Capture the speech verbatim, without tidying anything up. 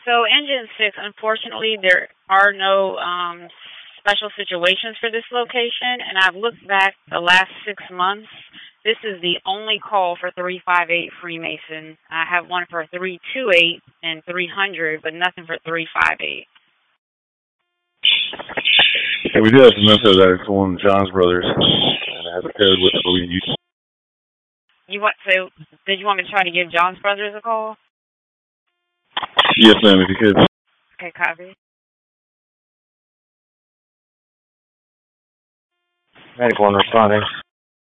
So Engine six, unfortunately, there are no um, special situations for this location, and I've looked back the last six months. This is the only call for three five eight Freemason. I have one for three two eight and three hundred, but nothing for three five eight. Yeah, we do have some info there for one of John's brothers, and it has a code with it, but we use. You want so? Did you want me to try to give John's brothers a call? Yes, ma'am, if you could. Okay, copy. Medic one responding.